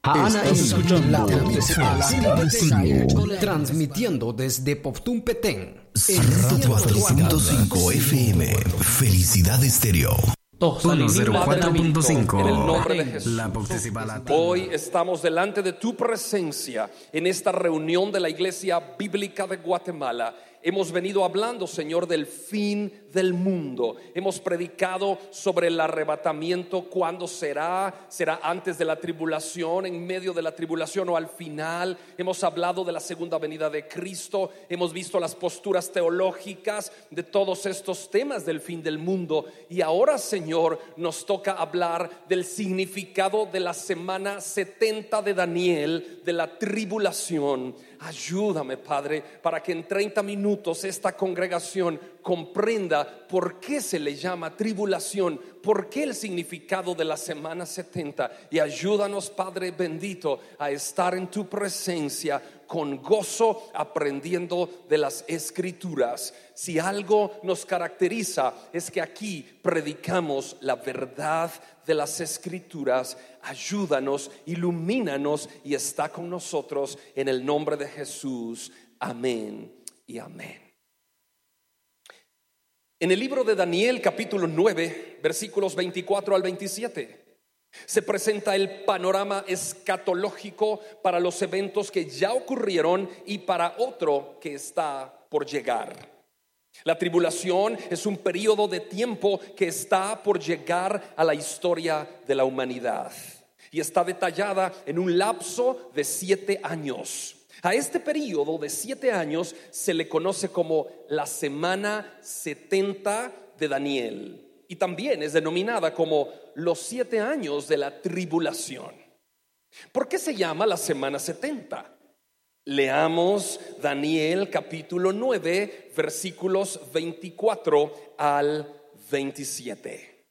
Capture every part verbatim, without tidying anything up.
Estás escuchando transmitiendo desde Poptún Petén cuatro punto cinco F M. Felicidad Estéreo. ciento cuatro punto cinco. En el nombre de Jesús. La Poptecipa Latina. Hoy estamos delante de tu presencia en esta reunión de la Iglesia Bíblica de Guatemala. Hemos venido hablando, Señor, del fin del mundo. Hemos predicado sobre el arrebatamiento, cuándo será, será antes de la tribulación, en medio de la tribulación o al final. Hemos hablado de la segunda venida de Cristo. Hemos visto las posturas teológicas de todos estos temas del fin del mundo. Y ahora, Señor, nos toca hablar del significado de la semana setenta de Daniel, de la tribulación. Ayúdame, Padre, para que en treinta minutos esta congregación comprenda por qué se le llama tribulación, por qué el significado de la semana setenta. Y ayúdanos, Padre bendito, a estar en tu presencia con gozo, aprendiendo de las Escrituras. Si algo nos caracteriza es que aquí predicamos la verdad de las Escrituras. Ayúdanos, ilumínanos y está con nosotros en el nombre de Jesús. Amén y amén. En el libro de Daniel, capítulo nueve, versículos veinticuatro al veintisiete, se presenta el panorama escatológico para los eventos que ya ocurrieron y para otro que está por llegar. La tribulación es un periodo de tiempo que está por llegar a la historia de la humanidad y está detallada en un lapso de siete años. A este periodo de siete años se le conoce como la semana setenta de Daniel y también es denominada como los siete años de la tribulación. ¿Por qué se llama la semana setenta? Leamos Daniel capítulo nueve, versículos veinticuatro al veintisiete.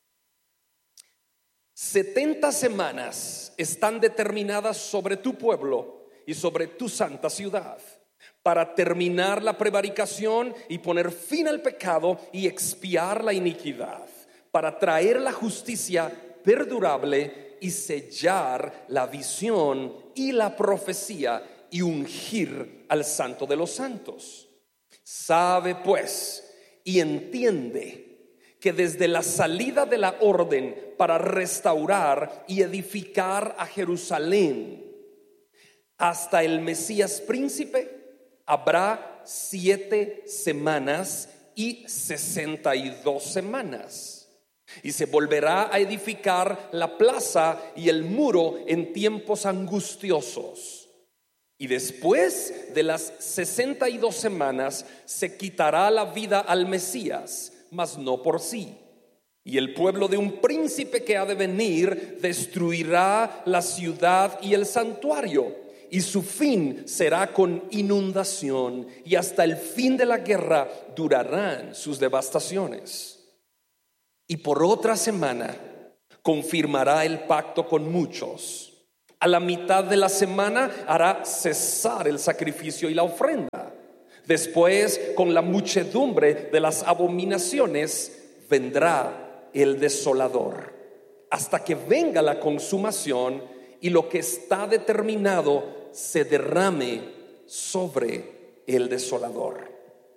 setenta semanas están determinadas sobre tu pueblo y sobre tu santa ciudad, para terminar la prevaricación y poner fin al pecado y expiar la iniquidad, para traer la justicia perdurable y sellar la visión y la profecía y ungir al Santo de los Santos. Sabe pues y entiende que desde la salida de la orden para restaurar y edificar a Jerusalén hasta el Mesías príncipe habrá siete semanas y sesenta y dos semanas, y se volverá a edificar la plaza y el muro en tiempos angustiosos. Y después de las sesenta y dos semanas se quitará la vida al Mesías, mas no por sí. Y el pueblo de un príncipe que ha de venir destruirá la ciudad y el santuario, y su fin será con inundación, y hasta el fin de la guerra durarán sus devastaciones. Y por otra semana confirmará el pacto con muchos. A la mitad de la semana hará cesar el sacrificio y la ofrenda. Después, con la muchedumbre de las abominaciones, vendrá el desolador, hasta que venga la consumación y lo que está determinado se derrame sobre el desolador.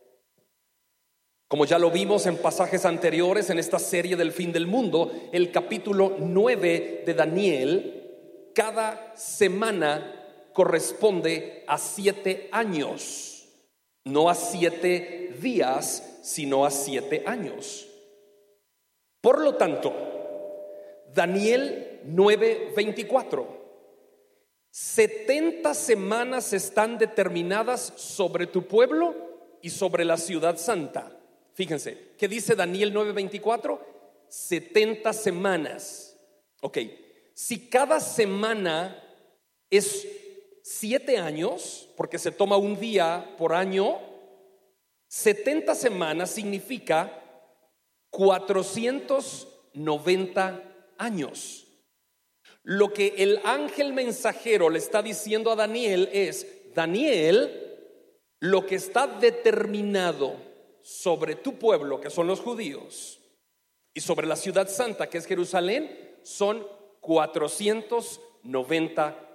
Como ya lo vimos en pasajes anteriores en esta serie del fin del mundo, el capítulo nueve de Daniel, cada semana corresponde a siete años, no a siete días, sino a siete años. Por lo tanto, Daniel nueve veinticuatro, setenta semanas están determinadas sobre tu pueblo y sobre la ciudad santa. Fíjense, ¿qué dice Daniel nueve veinticuatro? setenta semanas. Ok, si cada semana es siete años, porque se toma un día por año, setenta semanas significa cuatrocientos noventa años. Lo que el ángel mensajero le está diciendo a Daniel es: Daniel, lo que está determinado sobre tu pueblo, que son los judíos, y sobre la ciudad santa, que es Jerusalén, son cuatrocientos noventa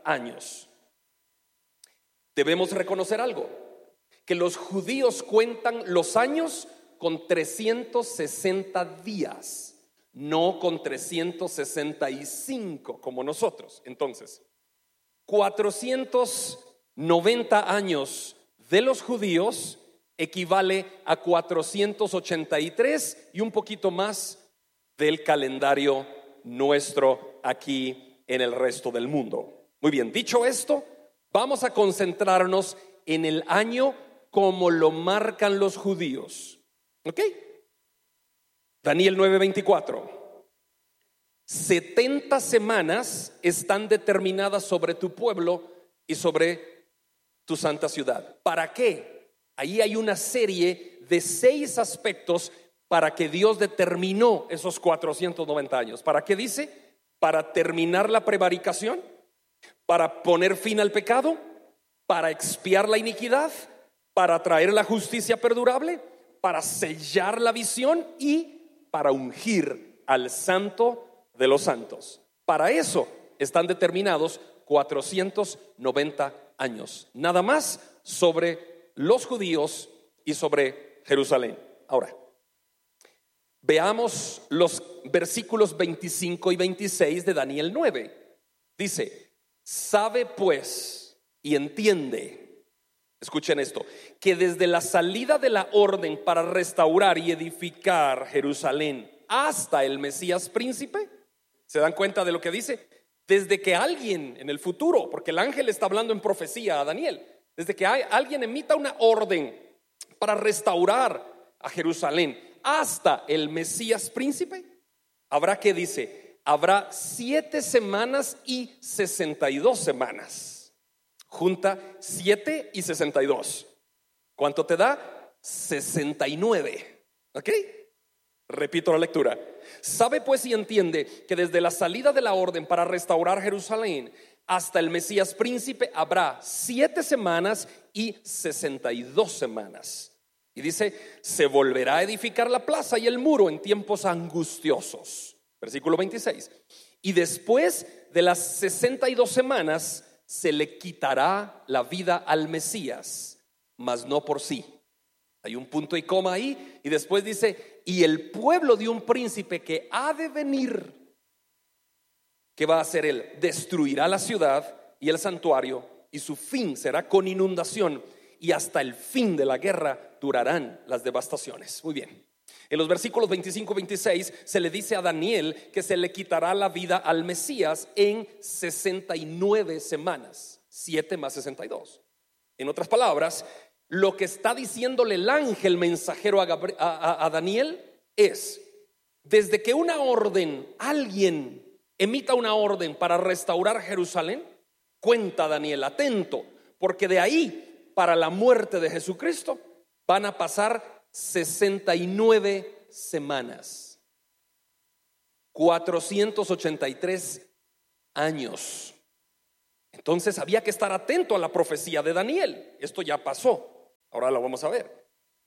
años. Debemos reconocer algo, que los judíos cuentan los años con trescientos sesenta días, no con trescientos sesenta y cinco como nosotros. Entonces, cuatrocientos noventa años de los judíos equivale a cuatrocientos ochenta y tres y un poquito más del calendario nuestro aquí en el resto del mundo. Muy bien, dicho esto, vamos a concentrarnos en el año como lo marcan los judíos. ¿Ok? Daniel nueve veinticuatro. setenta semanas están determinadas sobre tu pueblo y sobre tu santa ciudad. ¿Para qué? Ahí hay una serie de seis aspectos para que Dios determinó esos cuatrocientos noventa años. ¿Para qué dice? Para terminar la prevaricación, para poner fin al pecado, para expiar la iniquidad, para traer la justicia perdurable, para sellar la visión y para ungir al santo de los santos. Para eso están determinados cuatrocientos noventa años, nada más sobre los judíos y sobre Jerusalén. Ahora, veamos los versículos veinticinco y veintiséis de Daniel nueve. Dice: sabe pues y entiende, escuchen esto, que desde la salida de la orden para restaurar y edificar Jerusalén hasta el Mesías príncipe, ¿se dan cuenta de lo que dice? Desde que alguien en el futuro, porque el ángel está hablando en profecía a Daniel, desde que hay, alguien emita una orden para restaurar a Jerusalén hasta el Mesías príncipe, habrá, que dice, habrá siete semanas y sesenta y dos semanas. Junta siete y sesenta y dos. ¿Cuánto te da? sesenta y nueve. ¿Ok? Repito la lectura. Sabe pues y entiende que desde la salida de la orden para restaurar Jerusalén hasta el Mesías príncipe habrá siete semanas y sesenta y dos semanas. Y dice: se volverá a edificar la plaza y el muro en tiempos angustiosos. Versículo veintiséis. Y después de las sesenta y dos semanas se le quitará la vida al Mesías, mas no por sí. Hay un punto y coma ahí, y después dice: y el pueblo de un príncipe que ha de venir, ¿qué va a hacer él? Destruirá la ciudad y el santuario, y su fin será con inundación, y hasta el fin de la guerra durarán las devastaciones. Muy bien. En los versículos veinticinco y veintiséis se le dice a Daniel que se le quitará la vida al Mesías en sesenta y nueve semanas, siete más sesenta y dos. En otras palabras, lo que está diciéndole el ángel mensajero a, Gabri- a, a, a Daniel es: desde que una orden, alguien emita una orden para restaurar Jerusalén, cuenta Daniel, atento, porque de ahí para la muerte de Jesucristo van a pasar sesenta y nueve semanas, cuatrocientos ochenta y tres años. Entonces había que estar atento a la profecía de Daniel. Esto ya pasó, ahora lo vamos a ver.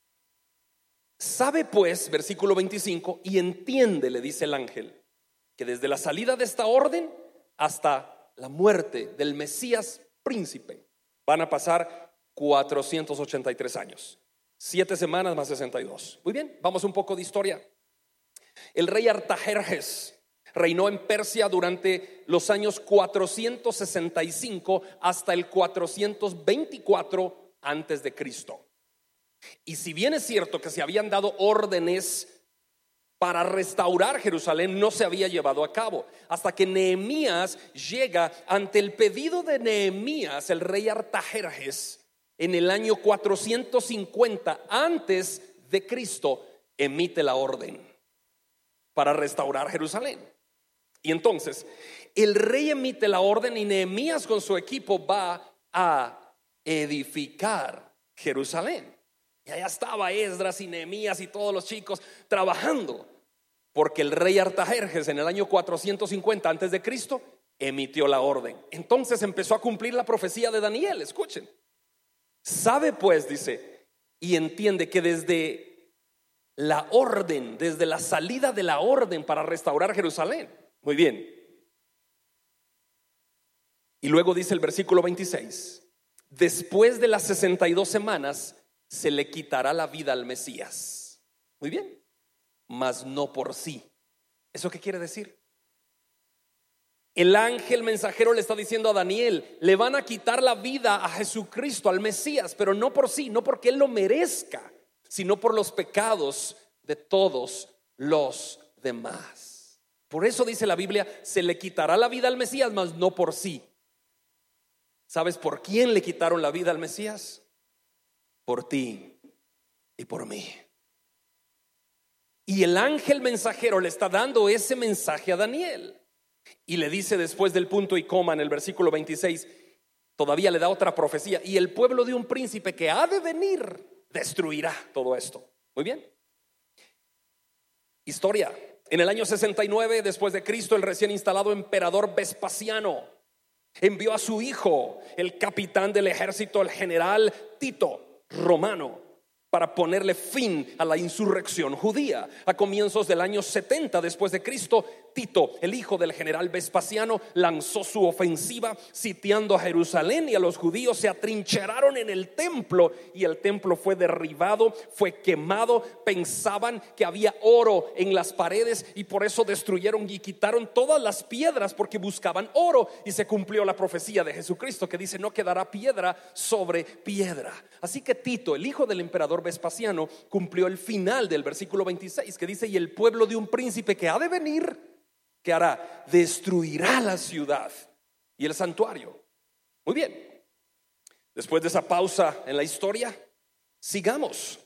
Sabe pues, versículo veinticinco, y entiende, le dice el ángel, que desde la salida de esta orden hasta la muerte del Mesías príncipe van a pasar cuatrocientos ochenta y tres años. Siete semanas más sesenta y dos. Muy bien, vamos un poco de historia. El rey Artajerjes reinó en Persia durante los años cuatrocientos sesenta y cinco hasta el cuatrocientos veinticuatro antes de Cristo. Y si bien es cierto que se habían dado órdenes para restaurar Jerusalén, no se había llevado a cabo hasta que Nehemías llega. Ante el pedido de Nehemías, el rey Artajerjes en el año cuatrocientos cincuenta antes de Cristo emite la orden para restaurar Jerusalén. Y entonces el rey emite la orden y Nehemías con su equipo va a edificar Jerusalén. Y allá estaba Esdras y Nehemías y todos los chicos trabajando, porque el rey Artajerjes en el año cuatrocientos cincuenta antes de Cristo emitió la orden. Entonces empezó a cumplir la profecía de Daniel. Escuchen. Sabe pues, dice, y entiende que desde la orden, desde la salida de la orden para restaurar Jerusalén, muy bien, Y luego dice el versículo veintiséis: después de las sesenta y dos semanas se le quitará la vida al Mesías. Muy bien, mas no por sí. ¿Eso qué quiere decir? El ángel mensajero le está diciendo a Daniel: le van a quitar la vida a Jesucristo, al Mesías, pero no por sí, no porque él lo merezca, sino por los pecados de todos los demás. Por eso dice la Biblia: se le quitará la vida al Mesías, mas no por sí. ¿Sabes por quién le quitaron la vida al Mesías? Por ti y por mí. Y el ángel mensajero le está dando ese mensaje a Daniel. Y le dice después del punto y coma en el versículo veintiséis, todavía le da otra profecía: y el pueblo de un príncipe que ha de venir destruirá todo esto. Muy bien. Historia. En el año sesenta y nueve después de Cristo, el recién instalado emperador Vespasiano envió a su hijo, el capitán del ejército, el general Tito, romano, para ponerle fin a la insurrección judía. A comienzos del año setenta después de Cristo, Tito, el hijo del general Vespasiano, lanzó su ofensiva sitiando a Jerusalén, y a los judíos se atrincheraron en el templo, y el templo fue derribado, fue quemado. Pensaban que había oro en las paredes y por eso destruyeron y quitaron todas las piedras, porque buscaban oro, y se cumplió la profecía de Jesucristo que dice: no quedará piedra sobre piedra. Así que Tito, el hijo del emperador Vespasiano, cumplió el final del versículo veintiséis, que dice: y el pueblo de un príncipe que ha de venir, ¿qué hará? Destruirá la ciudad y el santuario. Muy bien. Después de esa pausa en la historia, sigamos.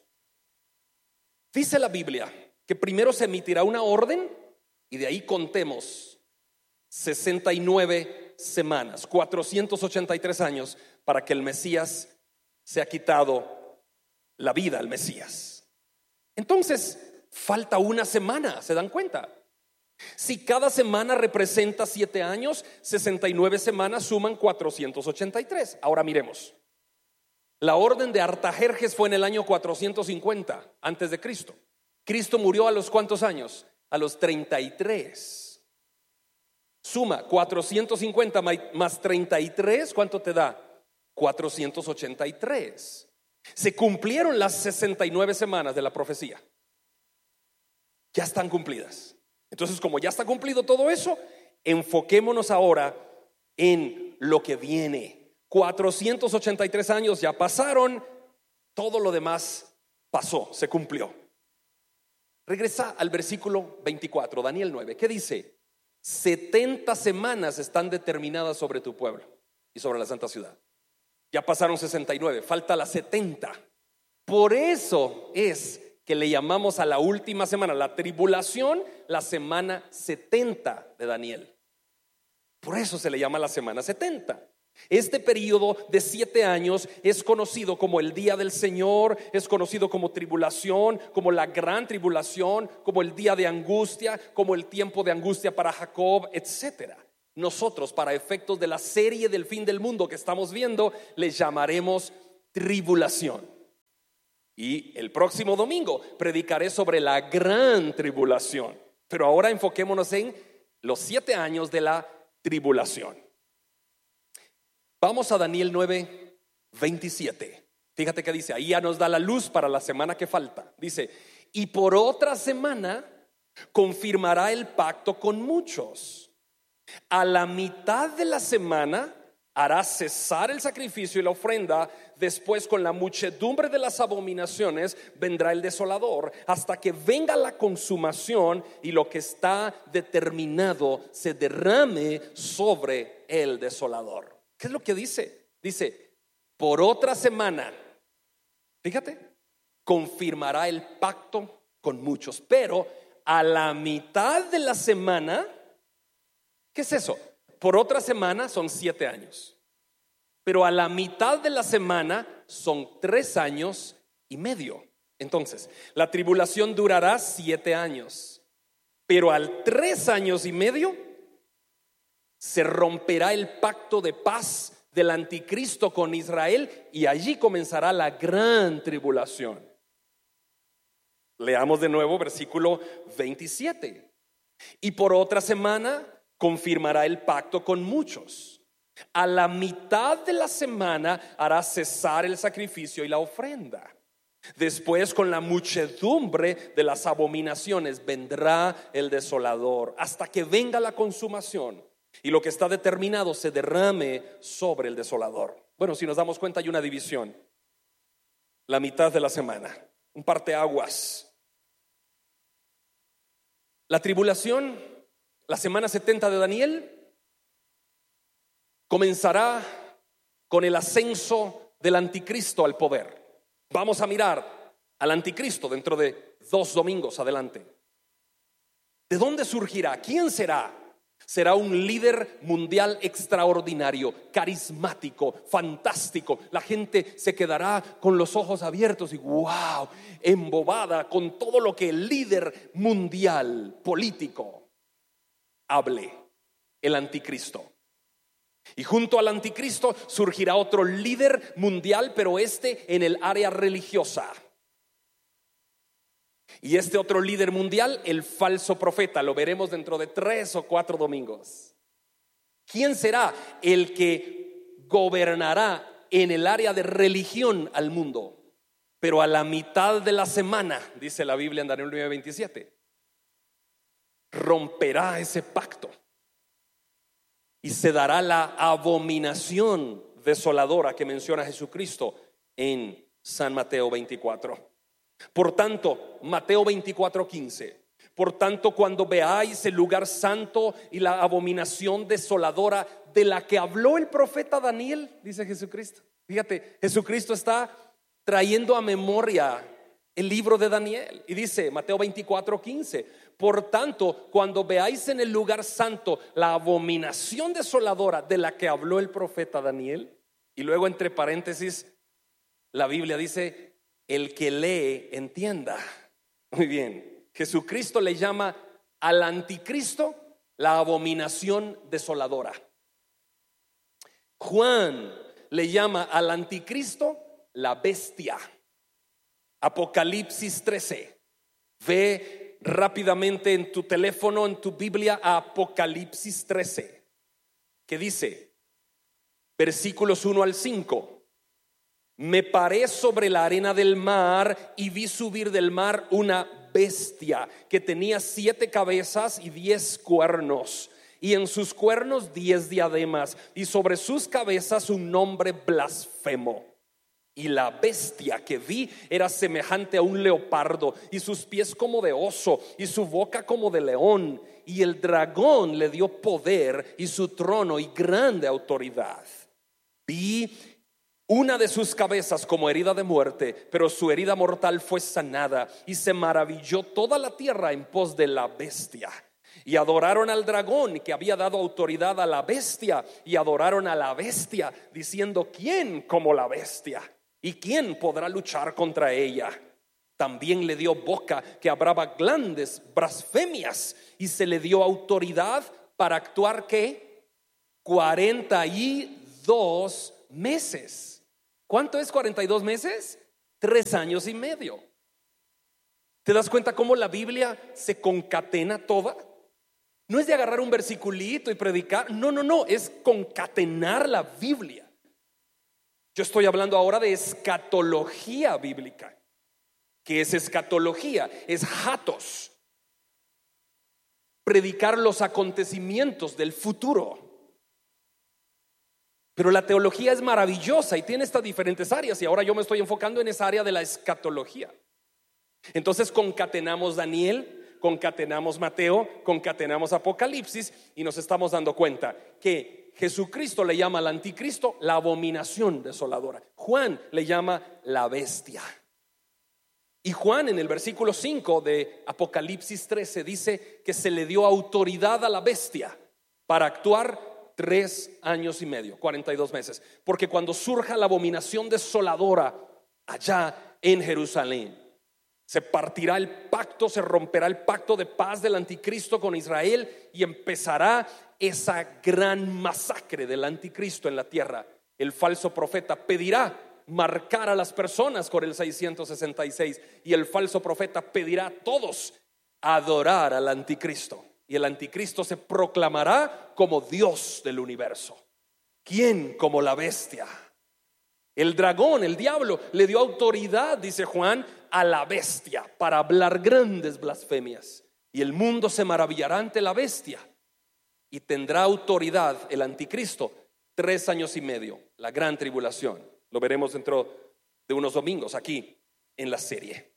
Dice la Biblia que primero se emitirá una orden, y de ahí contemos sesenta y nueve semanas, cuatrocientos ochenta y tres años, para que el Mesías se ha quitado la vida al Mesías. Entonces falta una semana, ¿se dan cuenta? Si cada semana representa siete años, sesenta y nueve semanas suman cuatrocientos ochenta y tres. Ahora miremos. La orden de Artajerjes fue en el año cuatrocientos cincuenta antes de Cristo. Cristo murió a los ¿cuántos años? A los treinta y tres. Suma cuatrocientos cincuenta más treinta y tres, ¿cuánto te da? cuatrocientos ochenta y tres. Se cumplieron las sesenta y nueve semanas de la profecía. Ya están cumplidas. Entonces, como ya está cumplido todo eso, enfoquémonos ahora en lo que viene. cuatrocientos ochenta y tres años ya pasaron, todo lo demás pasó, se cumplió. Regresa al versículo veinticuatro, Daniel nueve. ¿Qué dice? setenta semanas están determinadas sobre tu pueblo y sobre la santa ciudad. Ya pasaron sesenta y nueve, falta la setenta. Por eso es que le llamamos a la última semana, la tribulación, la semana setenta de Daniel. Por eso se le llama la semana setenta. Este periodo de siete años es conocido como el día del Señor, es conocido como tribulación, como la gran tribulación, como el día de angustia, como el tiempo de angustia para Jacob, etcétera. Nosotros, para efectos de la serie del fin del mundo que estamos viendo, le llamaremos tribulación. Y el próximo domingo predicaré sobre la gran tribulación. Pero ahora enfoquémonos en los siete años de la tribulación. Vamos a Daniel nueve, veintisiete. Fíjate que dice, ahí ya nos da la luz para la semana que falta. Dice, y por otra semana confirmará el pacto con muchos. A la mitad de la semana hará cesar el sacrificio y la ofrenda. Después, con la muchedumbre de las abominaciones, vendrá el desolador, hasta que venga la consumación y lo que está determinado se derrame sobre el desolador. ¿Qué es lo que dice? Dice, por otra semana, fíjate, confirmará el pacto con muchos. Pero a la mitad de la semana, ¿qué es eso? Por otra semana son siete años. Pero a la mitad de la semana son tres años y medio. Entonces, la tribulación durará siete años. Pero al tres años y medio se romperá el pacto de paz del anticristo con Israel, y allí comenzará la gran tribulación. Leamos de nuevo versículo veintisiete. Y por otra semana confirmará el pacto con muchos. A la mitad de la semana hará cesar el sacrificio y la ofrenda. Después, con la muchedumbre de las abominaciones, vendrá el desolador, hasta que venga la consumación y lo que está determinado se derrame sobre el desolador. Bueno, si nos damos cuenta, hay una división. La mitad de la semana, un parteaguas. La tribulación, la semana setenta de Daniel, comenzará con el ascenso del anticristo al poder. Vamos a mirar al anticristo dentro de dos domingos adelante. ¿De dónde surgirá? ¿Quién será? Será un líder mundial extraordinario, carismático, fantástico. La gente se quedará con los ojos abiertos y wow, embobada con todo lo que el líder mundial político hable, el anticristo. Y junto al anticristo surgirá otro líder mundial, pero este en el área religiosa. Y este otro líder mundial, el falso profeta, lo veremos dentro de tres o cuatro domingos. ¿Quién será el que gobernará en el área de religión al mundo? Pero a la mitad de la semana, dice la Biblia en Daniel nueve veintisiete, romperá ese pacto y se dará la abominación desoladora que menciona Jesucristo en San Mateo veinticuatro. Por tanto, Mateo veinticuatro quince, por tanto, cuando veáis el lugar santo y la abominación desoladora de la que habló el profeta Daniel, dice Jesucristo. Fíjate, Jesucristo está trayendo a memoria el libro de Daniel y dice Mateo veinticuatro quince, por tanto, cuando veáis en el lugar santo la abominación desoladora de la que habló el profeta Daniel, y luego entre paréntesis la Biblia dice, el que lee entienda. Muy bien, Jesucristo le llama al anticristo la abominación desoladora. Juan le llama al anticristo la bestia. Apocalipsis trece. Ve rápidamente en tu teléfono, en tu Biblia, a Apocalipsis trece, que dice, versículos uno al cinco. Me paré sobre la arena del mar y vi subir del mar una bestia que tenía siete cabezas y diez cuernos, y en sus cuernos diez diademas, y sobre sus cabezas un nombre blasfemo. Y la bestia que vi era semejante a un leopardo, y sus pies como de oso, y su boca como de león. Y el dragón le dio poder y su trono y grande autoridad. Vi una de sus cabezas como herida de muerte, pero su herida mortal fue sanada, y se maravilló toda la tierra en pos de la bestia. Y adoraron al dragón que había dado autoridad a la bestia, y adoraron a la bestia, diciendo, ¿quién como la bestia? ¿Y quién podrá luchar contra ella? También le dio boca que hablaba grandes blasfemias, y se le dio autoridad para actuar ¿qué? cuarenta y dos meses. ¿Cuánto es cuarenta y dos meses? Tres años y medio. ¿Te das cuenta cómo la Biblia se concatena toda? No es de agarrar un versiculito y predicar. No, no, no, es concatenar la Biblia. Yo estoy hablando ahora de escatología bíblica. ¿Qué es escatología? Es hatos. Predicar los acontecimientos del futuro. Pero la teología es maravillosa y tiene estas diferentes áreas, y ahora yo me estoy enfocando en esa área de la escatología. Entonces concatenamos Daniel, concatenamos Mateo, concatenamos Apocalipsis, y nos estamos dando cuenta que Jesucristo le llama al anticristo la abominación desoladora. Juan le llama la bestia. Y Juan en el versículo cinco de Apocalipsis trece dice que se le dio autoridad a la bestia para actuar tres años y medio, cuarenta y dos meses. Porque cuando surja la abominación desoladora allá en Jerusalén, se partirá el pacto, se romperá el pacto de paz del anticristo con Israel, y empezará esa gran masacre del anticristo en la tierra. El falso profeta pedirá marcar a las personas con el seiscientos sesenta y seis, y el falso profeta pedirá a todos adorar al anticristo, y el anticristo se proclamará como Dios del universo. ¿quién como la bestia? El dragón, el diablo, le dio autoridad, dice Juan, a la bestia para hablar grandes blasfemias. Y el mundo se maravillará ante la bestia. Y tendrá autoridad el anticristo tres años y medio, la gran tribulación. Lo veremos dentro de unos domingos aquí en la serie.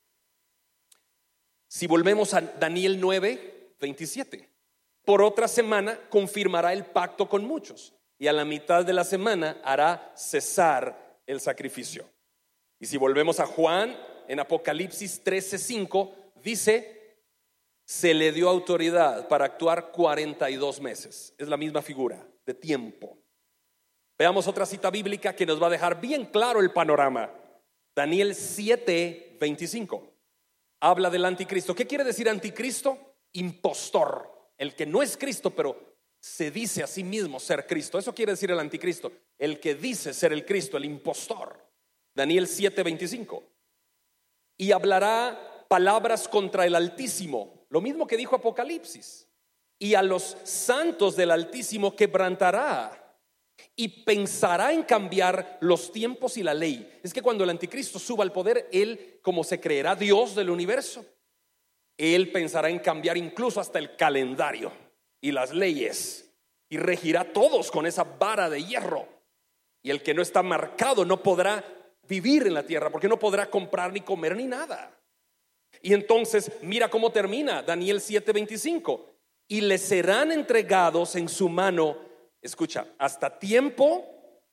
Si volvemos a Daniel nueve, veintisiete, por otra semana confirmará el pacto con muchos, y a la mitad de la semana hará cesar el sacrificio. Y si volvemos a Juan, en Apocalipsis trece, cinco, dice: se le dio autoridad para actuar cuarenta y dos meses. Es la misma figura de tiempo. Veamos otra cita bíblica que nos va a dejar bien claro el panorama. Daniel siete, veinticinco. Habla del anticristo. ¿Qué quiere decir anticristo? Impostor, el que no es Cristo pero se dice a sí mismo ser Cristo. Eso quiere decir el anticristo, el que dice ser el Cristo, el impostor. Daniel siete, veinticinco. Y hablará palabras contra el Altísimo, lo mismo que dijo Apocalipsis. Y a los santos del Altísimo quebrantará, y pensará en cambiar los tiempos y la ley. Es que cuando el anticristo suba al poder, él, como se creerá Dios del universo, él pensará en cambiar incluso hasta el calendario y las leyes, y regirá a todos con esa vara de hierro. Y el que no está marcado no podrá vivir en la tierra, porque no podrá comprar ni comer ni nada. Y entonces mira cómo termina Daniel siete, veinticinco. Y le serán entregados en su mano, escucha, hasta tiempo,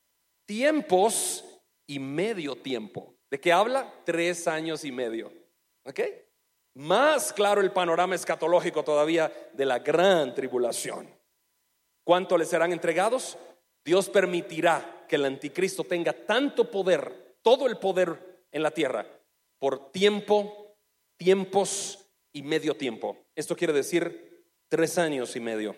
tiempos y medio tiempo. ¿De qué habla? Tres años y medio. ¿Ok? Más claro el panorama escatológico todavía de la gran tribulación. ¿Cuánto le serán entregados? Dios permitirá que el anticristo tenga tanto poder, todo el poder en la tierra, por tiempo, tiempos y medio tiempo. Esto quiere decir tres años y medio.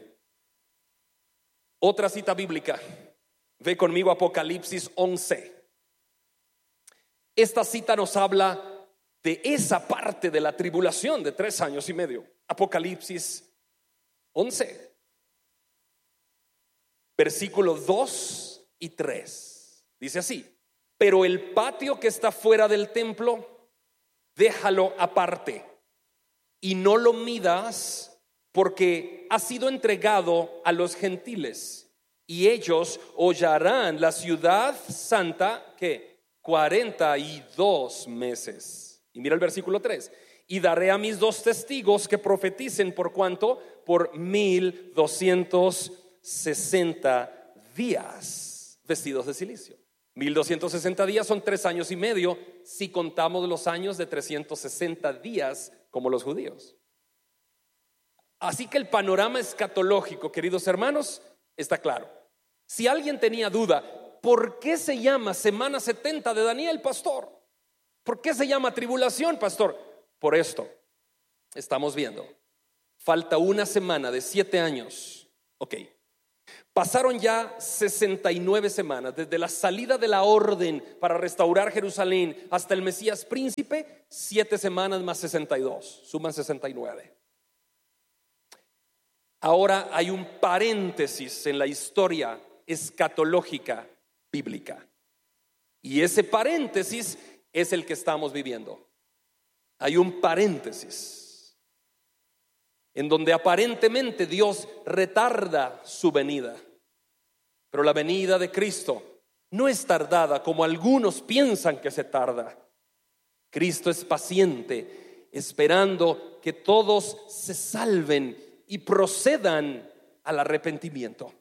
Otra cita bíblica, ve conmigo Apocalipsis once. Esta cita nos habla de esa parte de la tribulación de tres años y medio. Apocalipsis once, versículos dos y tres. Dice así: pero el patio que está fuera del templo, déjalo aparte y no lo midas, porque ha sido entregado a los gentiles, y ellos hollarán la ciudad santa que cuarenta y dos meses. Y mira el versículo tres: y daré a mis dos testigos que profeticen por cuánto, por mil doscientos sesenta días, vestidos de silicio. Mil doscientos sesenta días son tres años y medio, si contamos los años de trescientos sesenta días como los judíos. Así que el panorama escatológico, queridos hermanos, está claro. Si alguien tenía duda, ¿por qué se llama semana setenta de Daniel, pastor? ¿Por qué se llama tribulación, pastor? Por esto estamos viendo. Falta una semana de siete años. Ok. Pasaron ya sesenta y nueve semanas desde la salida de la orden para restaurar Jerusalén hasta el Mesías príncipe. Siete semanas más sesenta y dos, suman sesenta y nueve. Ahora hay un paréntesis en la historia escatológica bíblica, y ese paréntesis es el que estamos viviendo. Hay un paréntesis en donde aparentemente Dios retarda su venida, pero la venida de Cristo no es tardada como algunos piensan que se tarda. Cristo es paciente, esperando que todos se salven y procedan al arrepentimiento.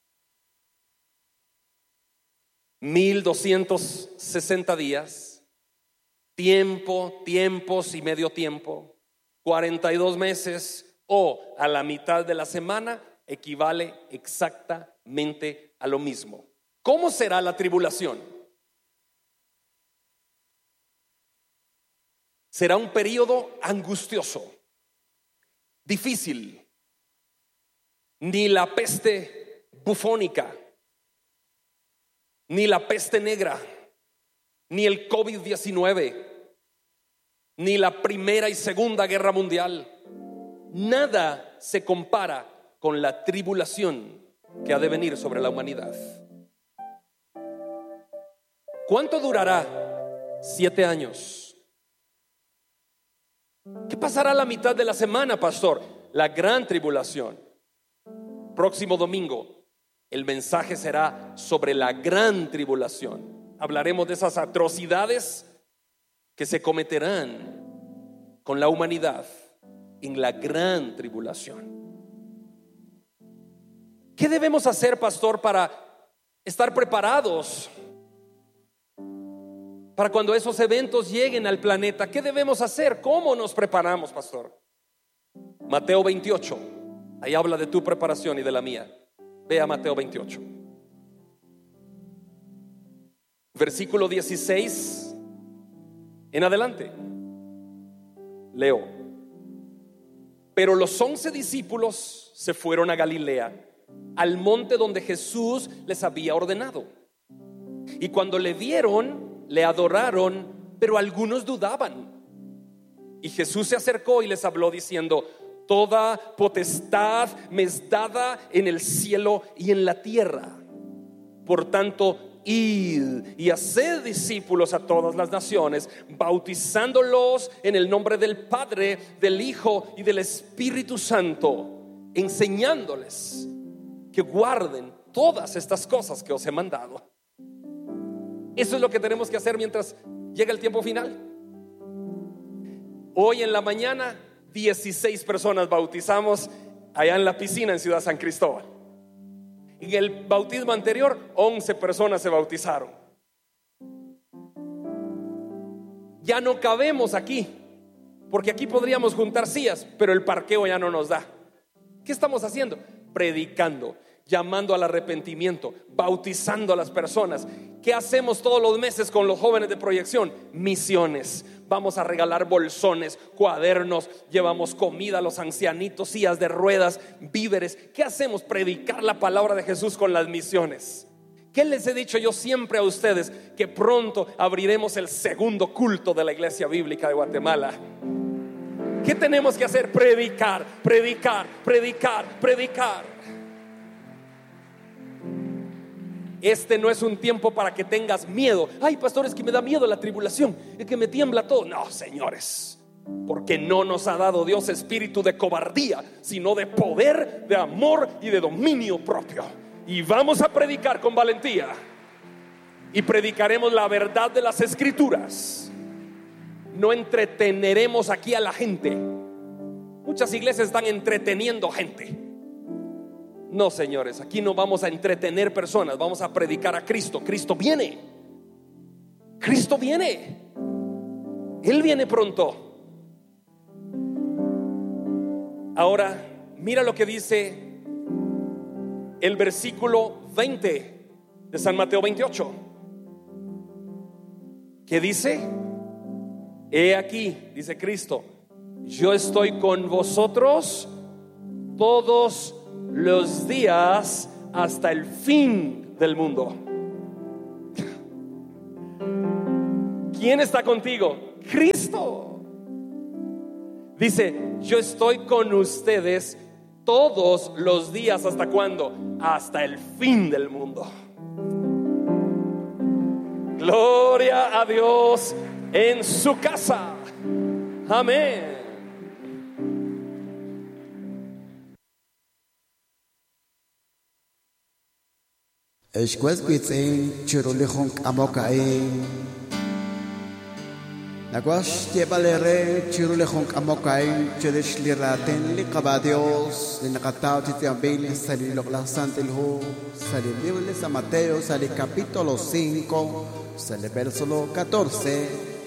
Mil doscientos sesenta días, tiempo, tiempos y medio tiempo, cuarenta y dos meses o a la mitad de la semana equivale exactamente a lo mismo. ¿Cómo será la tribulación? Será un periodo angustioso, difícil. Ni la peste bufónica, ni la peste negra, ni el COVID diecinueve, ni la primera y segunda guerra mundial, nada se compara con la tribulación que ha de venir sobre la humanidad. ¿Cuánto durará? Siete años. ¿Qué pasará a la mitad de la semana, pastor? La gran tribulación. Próximo domingo, el mensaje será sobre la gran tribulación. Hablaremos de esas atrocidades que se cometerán con la humanidad en la gran tribulación. ¿Qué debemos hacer, pastor, para estar preparados para cuando esos eventos lleguen al planeta? ¿Qué debemos hacer? ¿Cómo nos preparamos, pastor? Mateo veintiocho, ahí habla de tu preparación y de la mía. Ve a Mateo veintiocho, versículo dieciséis en adelante. Leo: pero los once discípulos se fueron a Galilea, al monte donde Jesús les había ordenado. Y cuando le vieron, le adoraron, pero algunos dudaban. Y Jesús se acercó y les habló diciendo: toda potestad me es dada en el cielo y en la tierra. Por tanto, id y haced discípulos a todas las naciones, bautizándolos en el nombre del Padre, del Hijo y del Espíritu Santo, enseñándoles que guarden todas estas cosas que os he mandado. Eso es lo que tenemos que hacer mientras llega el tiempo final. Hoy en la mañana dieciséis personas bautizamos allá en la piscina en Ciudad San Cristóbal. En el bautismo anterior once personas se bautizaron. Ya no cabemos aquí, porque aquí podríamos juntar sillas, pero el parqueo ya no nos da. ¿Qué estamos haciendo? Predicando, llamando al arrepentimiento, bautizando a las personas. ¿Qué hacemos todos los meses con los jóvenes de proyección? Misiones. Vamos a regalar bolsones, cuadernos, llevamos comida a los ancianitos, sillas de ruedas, víveres. ¿Qué hacemos? Predicar la palabra de Jesús con las misiones. ¿Qué les he dicho yo siempre a ustedes? Que pronto abriremos el segundo culto de la Iglesia Bíblica de Guatemala. ¿Qué tenemos que hacer? Predicar, predicar, predicar, predicar. Este no es un tiempo para que tengas miedo. Ay, pastor, es que me da miedo la tribulación, es que me tiembla todo. No, señores, porque no nos ha dado Dios espíritu de cobardía, sino de poder, de amor y de dominio propio. Y vamos a predicar con valentía. Y predicaremos la verdad de las Escrituras. No entreteneremos aquí a la gente. Muchas iglesias están entreteniendo gente. No, señores, aquí no vamos a entretener personas, vamos a predicar a Cristo. Cristo viene. Cristo viene. Él viene pronto. Ahora, mira lo que dice el versículo veinte de San Mateo veintiocho. ¿Qué dice? He aquí, dice Cristo, yo estoy con vosotros todos los días hasta el fin del mundo. ¿Quién está contigo? Cristo. Dice, yo estoy con ustedes todos los días. ¿Hasta cuándo? Hasta el fin del mundo. Gloria a Dios en su casa. Amén. Esquas quitsin chirulihon amokain Naguash Yebalere chirulihon amokain chirish liraten liqabadios linakatao titiambil salilok la santilhu salilibli San Mateo sali capítulo cinco sali versículo catorce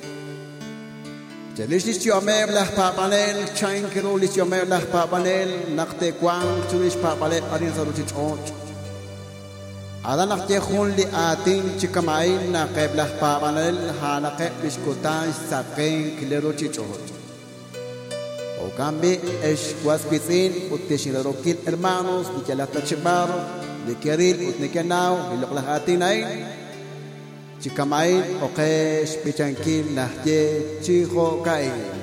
chirish yomem las papanel chain kirulis yomem las papanel nakte kwang chirish papanel arin saruchich och Adanak yehun li atin chikamain na keblah papanel hanake biskutan saken kilero chichot. O cambi es guaspitin utishirokil hermanos dichalata chibar de keril utnekenau biloklah chikamain okesh pichankil nahye chiho kai.